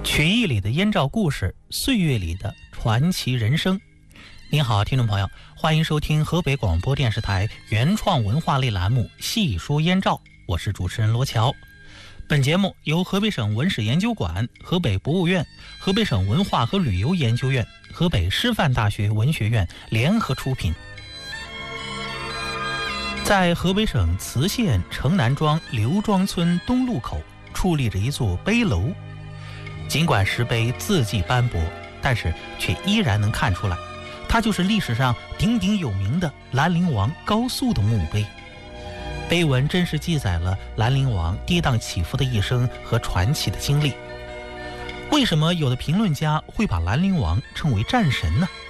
曲艺里的燕赵故事，岁月里的传奇人生。您好，听众朋友，欢迎收听河北广播电视台原创文化类栏目《细说燕赵》，我是主持人罗乔。本节目由河北省文史研究馆、河北博物院、河北省文化和旅游研究院、河北师范大学文学院联合出品。在河北省磁县城南庄刘庄村东路口矗立着一座碑楼，尽管石碑字迹斑驳，但是却依然能看出来，它就是历史上鼎鼎有名的兰陵王高肃的墓碑。碑文真实记载了兰陵王跌宕起伏的一生和传奇的经历。为什么有的评论家会把兰陵王称为战神呢？